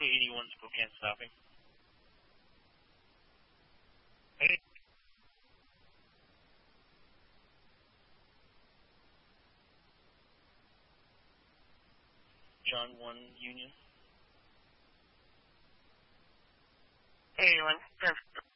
K81 Spokane stopping. Hey. John 1 Union. 81,